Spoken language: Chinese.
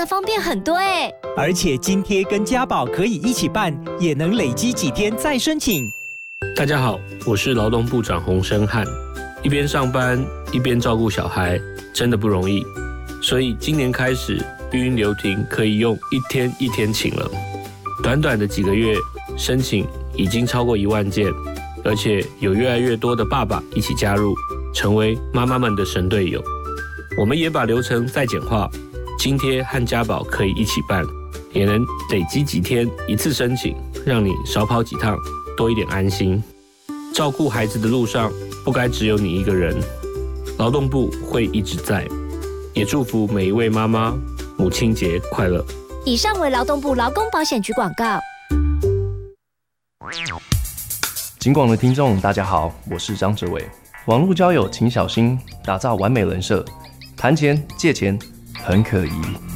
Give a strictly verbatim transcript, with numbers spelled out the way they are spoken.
的方便很多耶。 而且津贴跟家保可以一起办，也能累积几天再申请。 大家好，我是劳动部长洪申翰。一边上班一边照顾小孩，真的不容易。所以今年开始，育婴留停可以用一天一天请了。短短的几个月，申请已经超过一万件，而且有越来越多的爸爸一起加入，成为妈妈们的神队友。我们也把流程再简化，津贴和家保可以一起办，也能累积几天一次申请，让你少跑几趟，多一点安心。照顾孩子的路上，不该只有你一个人。劳动部会一直在，也祝福每一位妈妈母亲节快乐。 以上为劳动部劳工保险局广告。 警广的听众大家好，我是张哲伟。网络交友请小心，打造完美人设，谈钱借钱很可疑。